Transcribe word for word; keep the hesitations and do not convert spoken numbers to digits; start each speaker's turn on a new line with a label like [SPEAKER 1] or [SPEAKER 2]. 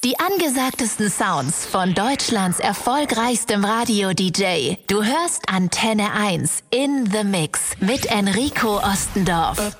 [SPEAKER 1] Die angesagtesten Sounds von Deutschlands erfolgreichstem Radio-D J. Du hörst Antenne eins in The Mix mit Enrico Ostendorf.